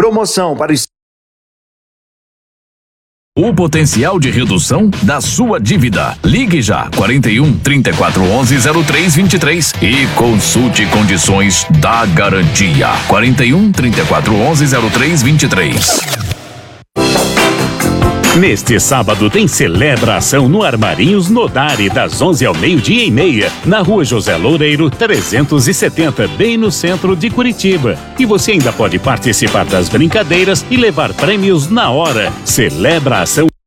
Promoção para os... O potencial de redução da sua dívida. Ligue já 41 3411 0323 e consulte condições da garantia. 41 3411 0323. Neste sábado tem celebração no Armarinhos Nodari, das 11 ao 12:30, na Rua José Loureiro, 370, bem no centro de Curitiba. E você ainda pode participar das brincadeiras e levar prêmios na hora. Celebração